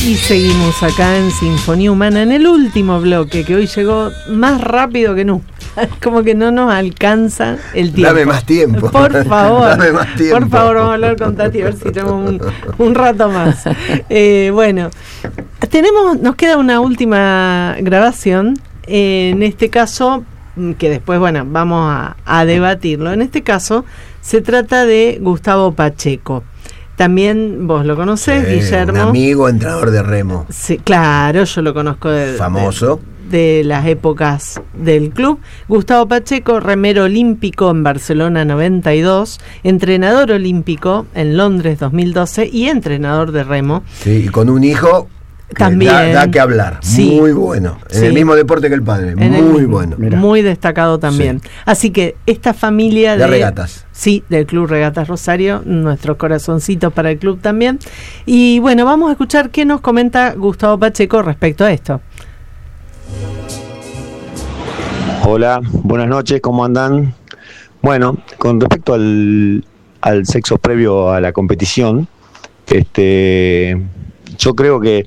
Y seguimos acá en Sinfonía Humana en el último bloque, que hoy llegó más rápido que nunca. Como que no nos alcanza el tiempo. Dame más tiempo. Por favor. Dame más tiempo. Por favor, vamos a hablar con Tati a ver si tenemos un rato más. Bueno, nos queda una última grabación. En este caso, que después, bueno, vamos a debatirlo. En este caso, se trata de Gustavo Pacheco. También vos lo conocés, Guillermo. Un amigo, entrenador de remo. Sí, claro, yo lo conozco famoso. De las épocas del club. Gustavo Pacheco, remero olímpico en Barcelona 92, entrenador olímpico en Londres 2012 y entrenador de remo. Sí, y con un hijo que también da que hablar. Sí, muy bueno. En el mismo deporte que el padre. Muy bueno. Mirá. Muy destacado también. Sí. Así que esta familia de regatas. Sí, del Club Regatas Rosario, nuestros corazoncitos para el club también. Y bueno, vamos a escuchar qué nos comenta Gustavo Pacheco respecto a esto. Hola, buenas noches, ¿cómo andan? Bueno, con respecto al sexo previo a la competición, yo creo que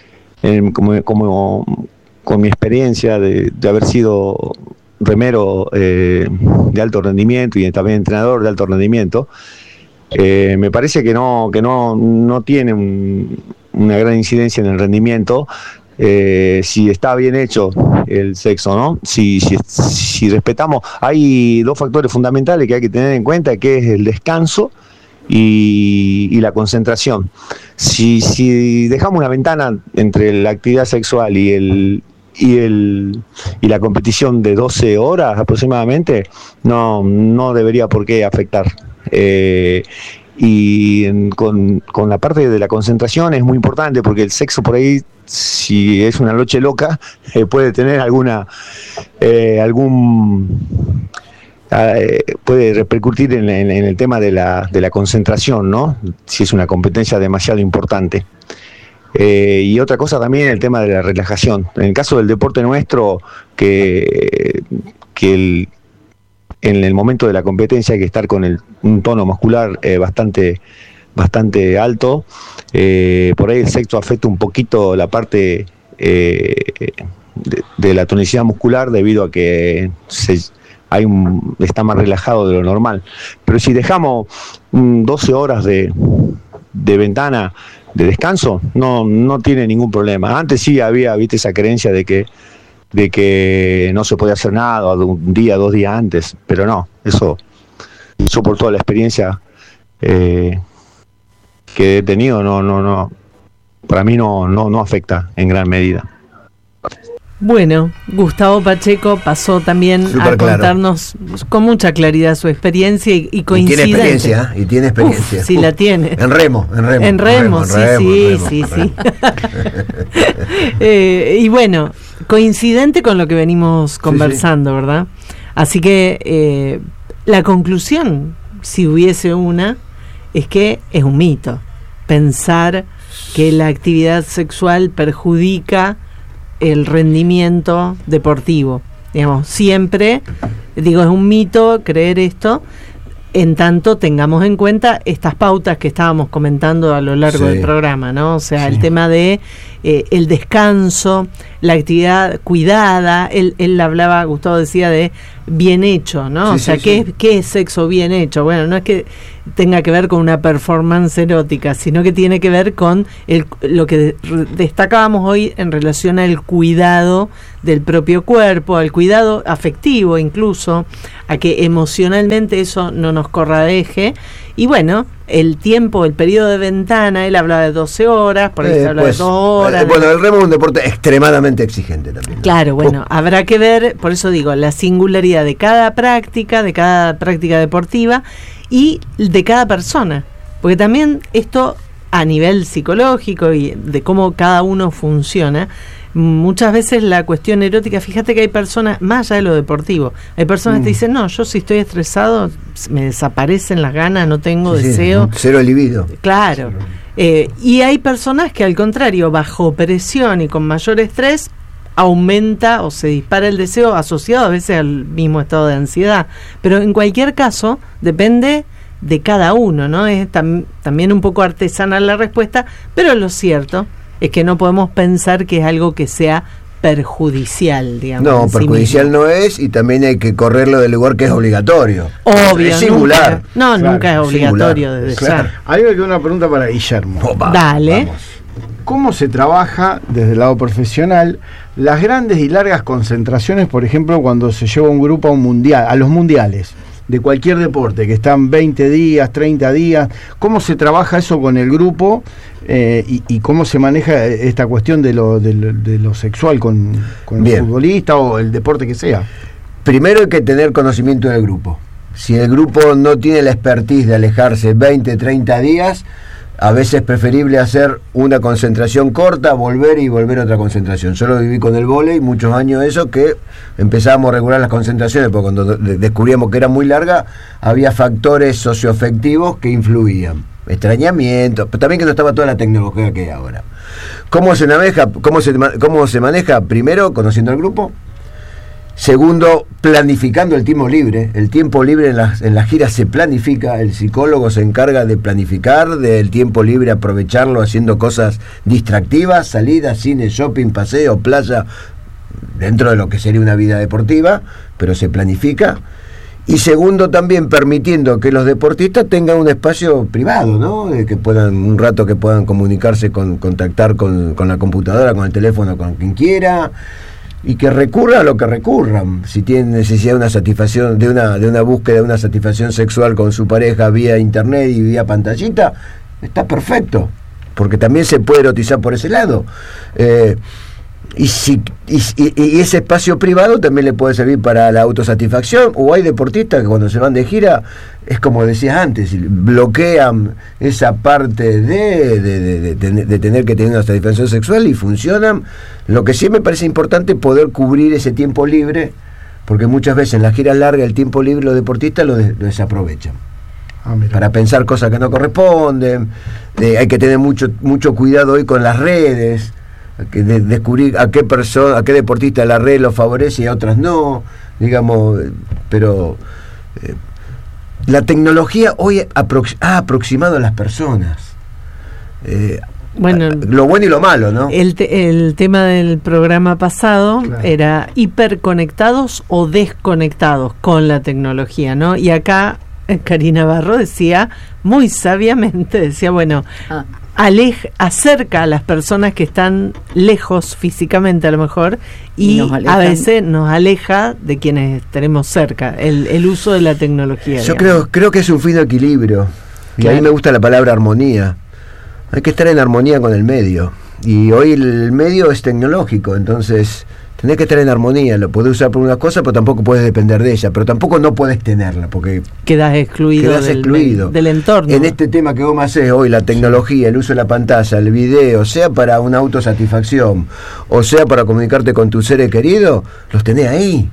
como con mi experiencia de haber sido remero de alto rendimiento y también entrenador de alto rendimiento, me parece que no tiene una gran incidencia en el rendimiento. Si está bien hecho el sexo, ¿no? Si respetamos, hay dos factores fundamentales que hay que tener en cuenta, que es el descanso y la concentración. Si dejamos una ventana entre la actividad sexual y la competición de 12 horas aproximadamente, no debería por qué afectar. Con la parte de la concentración es muy importante, porque el sexo por ahí, si es una noche loca, puede tener puede repercutir en el tema de la concentración, ¿no? Si es una competencia demasiado importante. Y otra cosa también, el tema de la relajación. En el caso del deporte nuestro, en el momento de la competencia hay que estar con un tono muscular bastante alto. Por ahí el sexo afecta un poquito la parte de la tonicidad muscular, debido a que está más relajado de lo normal. Pero si dejamos 12 horas de ventana de descanso, no tiene ningún problema. Antes sí había, esa creencia de que no se podía hacer nada un día, 2 días antes, pero no, eso yo por toda la experiencia que he tenido, no, para mí no afecta en gran medida. Bueno, Gustavo Pacheco pasó también a contarnos con mucha claridad su experiencia y coincidente. Y tiene experiencia. Sí, la tiene. En remo, sí. Y bueno, coincidente con lo que venimos conversando, sí. ¿Verdad? Así que la conclusión, si hubiese una, es que es un mito pensar que la actividad sexual perjudica el rendimiento deportivo. Digamos, siempre, es un mito creer esto, en tanto tengamos en cuenta estas pautas que estábamos comentando a lo largo del programa, ¿no? O sea, el tema de el descanso, la actividad cuidada. Él hablaba, Gustavo decía, de bien hecho, ¿no? ¿Qué es sexo bien hecho? Bueno, no es que tenga que ver con una performance erótica, sino que tiene que ver con lo que destacábamos hoy en relación al cuidado del propio cuerpo, al cuidado afectivo incluso, a que emocionalmente eso no nos corradeje. Y bueno, el periodo de ventana, él hablaba de 12 horas, por ahí se habla de 2 horas. Bueno, el remo es un deporte extremadamente exigente también, ¿no? Claro, bueno, habrá que ver, por eso digo, la singularidad de cada práctica deportiva y de cada persona, porque también esto a nivel psicológico y de cómo cada uno funciona, muchas veces la cuestión erótica, fíjate que hay personas, más allá de lo deportivo, hay personas que te dicen, no, yo si estoy estresado me desaparecen las ganas, no tengo deseo. Cero libido. Claro. Y hay personas que al contrario, bajo presión y con mayor estrés, aumenta o se dispara el deseo, asociado a veces al mismo estado de ansiedad. Pero en cualquier caso, depende de cada uno, ¿no? Es también un poco artesanal la respuesta, pero lo cierto Es que no podemos pensar que es algo que sea perjudicial, digamos. No, perjudicial no es, y también hay que correrlo del lugar que es obligatorio. Obvio, es singular. Nunca es obligatorio singular, desde claro. ya. Hay una pregunta para Guillermo. Opa, Dale. vamos. ¿Cómo se trabaja desde el lado profesional las grandes y largas concentraciones, por ejemplo, cuando se lleva un grupo a un mundial, a los mundiales de cualquier deporte, que están 20 días, 30 días? ¿Cómo se trabaja eso con el grupo y cómo se maneja esta cuestión de lo sexual con el futbolista o el deporte que sea? Primero hay que tener conocimiento del grupo. Si el grupo no tiene la expertise de alejarse 20, 30 días, a veces es preferible hacer una concentración corta, volver a otra concentración. Yo lo viví con el vóley muchos años eso, que empezábamos a regular las concentraciones, porque cuando descubríamos que era muy larga, había factores socioafectivos que influían. Extrañamiento, pero también que no estaba toda la tecnología que hay ahora. ¿Cómo se maneja? Primero, conociendo al grupo. Segundo, planificando el tiempo libre. El tiempo libre en las giras se planifica. El psicólogo se encarga de planificar, del tiempo libre aprovecharlo haciendo cosas distractivas, salidas, cine, shopping, paseo, playa, dentro de lo que sería una vida deportiva, pero se planifica. Y segundo, también permitiendo que los deportistas tengan un espacio privado, ¿no? Que puedan comunicarse, contactar con la computadora, con el teléfono, con quien quiera. Y que recurran a lo que recurran. Si tienen necesidad de una satisfacción, de una búsqueda de una satisfacción sexual con su pareja vía internet y vía pantallita, está perfecto, porque también se puede erotizar por ese lado. Y ese espacio privado también le puede servir para la autosatisfacción. O hay deportistas que cuando se van de gira, es como decías antes, bloquean esa parte de tener que tener una satisfacción sexual y funcionan. Lo que sí me parece importante es poder cubrir ese tiempo libre, porque muchas veces en las giras largas el tiempo libre los deportistas lo desaprovechan. Para pensar cosas que no corresponden. Hay que tener mucho cuidado hoy con las redes, que descubrir a qué deportista la red lo favorece y a otras no, digamos, pero la tecnología hoy ha aproximado a las personas, lo bueno y lo malo, ¿no? El tema del programa pasado era hiperconectados o desconectados con la tecnología, ¿no? Y acá Karina Barro decía, muy sabiamente, acerca a las personas que están lejos físicamente a lo mejor y a veces nos aleja de quienes tenemos cerca, el uso de la tecnología. Yo creo que es un fino equilibrio, y a mí me gusta la palabra armonía. Hay que estar en armonía con el medio, y hoy el medio es tecnológico, entonces tenés que estar en armonía. Lo podés usar por unas cosas, pero tampoco puedes depender de ella, pero tampoco no podés tenerla, porque quedás excluido del entorno. En este tema que vos me hacés hoy, la tecnología, el uso de la pantalla, el video, sea para una autosatisfacción o sea para comunicarte con tus seres queridos, los tenés ahí.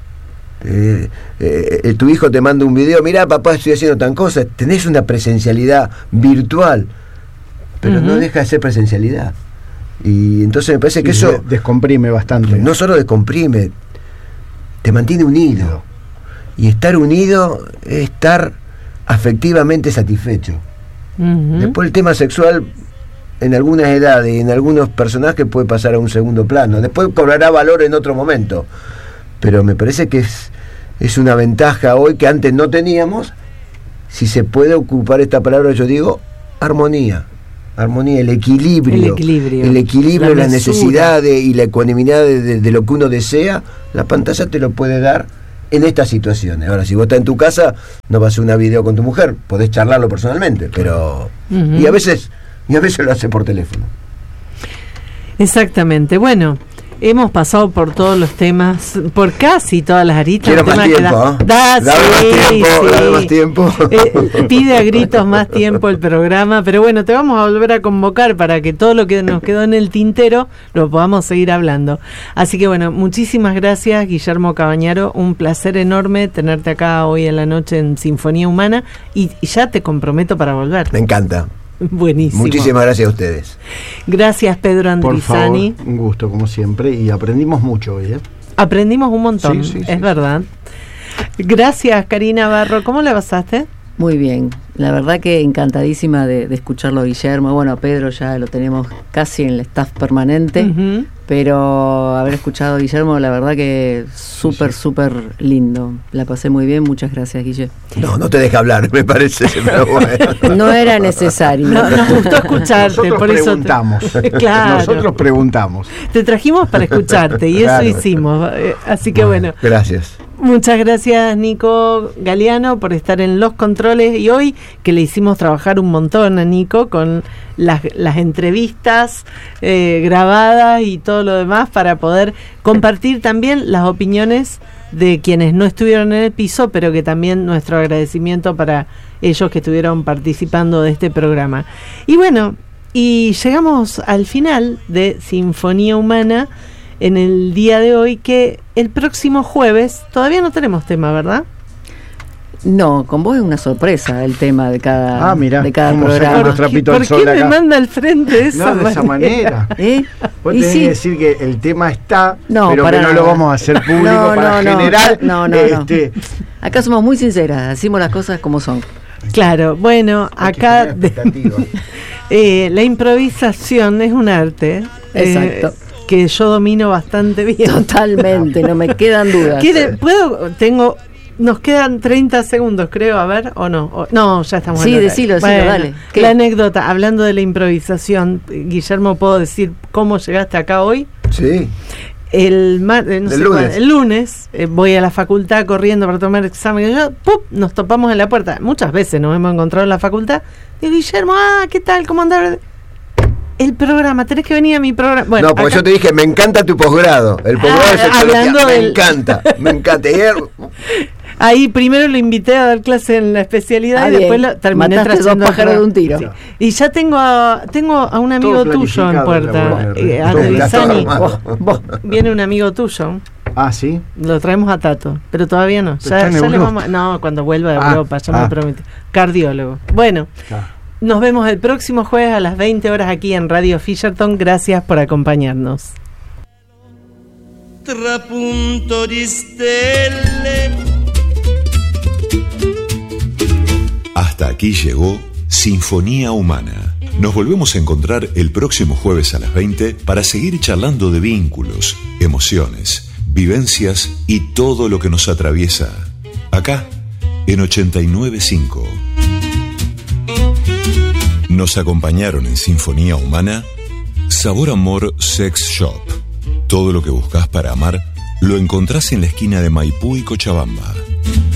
Tu hijo te manda un video, mirá papá, estoy haciendo tan cosa, tenés una presencialidad virtual, pero no deja de ser presencialidad. Y entonces me parece que eso descomprime bastante. No solo descomprime, te mantiene unido. Y estar unido es estar afectivamente satisfecho. Después el tema sexual, en algunas edades y en algunos personajes, puede pasar a un segundo plano. Después cobrará valor en otro momento. Pero me parece que es una ventaja hoy que antes no teníamos. Si se puede ocupar esta palabra, yo digo armonía, el equilibrio, las necesidades y la ecuanimidad de lo que uno desea. La pantalla te lo puede dar en estas situaciones. Ahora, si vos estás en tu casa, no vas a hacer una video con tu mujer, podés charlarlo personalmente, pero y a veces lo hace por teléfono. Exactamente. Bueno, hemos pasado por todos los temas, por casi todas las aristas. Quiero más tiempo, dame más tiempo. Pide a gritos más tiempo el programa, pero bueno, te vamos a volver a convocar para que todo lo que nos quedó en el tintero lo podamos seguir hablando. Así que bueno, muchísimas gracias, Guillermo Cabañaro, un placer enorme tenerte acá hoy en la noche en Sinfonía Humana, y ya te comprometo para volver. Me encanta. Buenísimo. Muchísimas gracias a ustedes. Gracias, Pedro Andrizani. Por favor, un gusto como siempre, y aprendimos mucho hoy, ¿eh? Aprendimos un montón, es verdad. Gracias, Karina Barro. ¿Cómo la pasaste? Muy bien, la verdad que encantadísima de escucharlo, Guillermo. Bueno, a Pedro ya lo tenemos casi en el staff permanente, pero haber escuchado a Guillermo, la verdad que súper lindo. La pasé muy bien, muchas gracias, Guille. No te deja hablar, me parece. Pero bueno. No era necesario. Nos gustó escucharte, Nosotros por eso preguntamos. Claro. Nosotros preguntamos. Te trajimos para escucharte y Claro. eso hicimos. Así que bueno. Gracias. Muchas gracias, Nico Galeano, por estar en los controles, y hoy que le hicimos trabajar un montón a Nico con las entrevistas grabadas y todo lo demás para poder compartir también las opiniones de quienes no estuvieron en el piso, pero que también nuestro agradecimiento para ellos que estuvieron participando de este programa. Y bueno, y llegamos al final de Sinfonía Humana en el día de hoy, que el próximo jueves todavía no tenemos tema, ¿verdad? No, con vos es una sorpresa el tema de cada, mirá, de cada cómo programa. sacan los trapitos al ¿Por sol qué me acá? manda al frente de esa No, de esa manera. Vos Y tenés sí. que decir que el tema está, No, pero para que no nada. lo vamos a hacer público para generar. No. Acá somos muy sinceras, decimos las cosas como son. Claro, bueno, acá la improvisación es un arte. Exacto. Que yo domino bastante bien. Totalmente, no me quedan dudas. Nos quedan 30 segundos, creo, a ver, o no. No, ya estamos Sí, en hora. decilo, dale. ¿Qué? La anécdota, hablando de la improvisación, Guillermo, ¿puedo decir cómo llegaste acá hoy? Sí. El lunes voy a la facultad corriendo para tomar examen, y nos topamos en la puerta. Muchas veces nos hemos encontrado en la facultad. Digo, Guillermo, ¿qué tal? ¿Cómo andás? El programa, tenés que venir a mi programa. Bueno, no, porque yo te dije, me encanta tu posgrado. El posgrado de hablando psicología, me encanta. Ahí primero lo invité a dar clase en la especialidad y después lo terminé Mataste trayendo dos pájaros de un tiro. Sí. Y ya tengo a un amigo tuyo en puerta, Andrizani. Viene un amigo tuyo. Ah, ¿sí? Lo traemos a Tato, pero todavía no. Ya le vamos, no, cuando vuelva de Europa, ya me lo prometí. Cardiólogo. Bueno. Nos vemos el próximo jueves a las 20 horas aquí en Radio Fisherton. Gracias por acompañarnos. Trapunto di stelle. Hasta aquí llegó Sinfonía Humana. Nos volvemos a encontrar el próximo jueves a las 20 para seguir charlando de vínculos, emociones, vivencias y todo lo que nos atraviesa. Acá, en 89.5. Nos acompañaron en Sinfonía Humana Sabor Amor Sex Shop. Todo lo que buscas para amar lo encontrás en la esquina de Maipú y Cochabamba.